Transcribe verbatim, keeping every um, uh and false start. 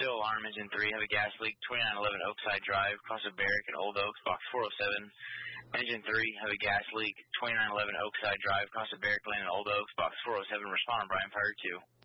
Still alarm, engine three, have a gas leak, twenty-nine eleven Oakside Drive, cross of Barrick and Old Oaks, box four oh seven. Engine three, have a gas leak, twenty-nine eleven Oakside Drive, cross of Barrick Lane and Old Oaks, box four oh seven. Respond, Brian, fire two.